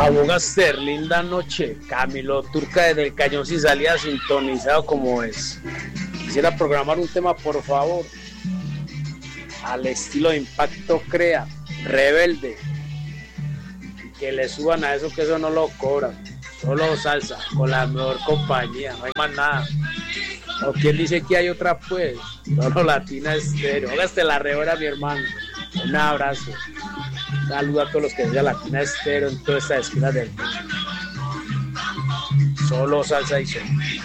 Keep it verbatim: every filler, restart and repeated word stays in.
Abogaster, linda noche. Camilo Turca desde el Cañón sin salida, sintonizado como es. Quisiera programar un tema, por favor, al estilo de Impacto Crea, Rebelde, y que le suban a eso, que eso no lo cobran, solo salsa, con la mejor compañía, no hay más nada. O quién dice que hay otra, pues, solo Latina Estéreo. Hágase la rebora, mi hermano. Un abrazo. Saludos a todos los que sean Latina Estéreo en todas estas esquinas del mundo. Solo salsa y sol.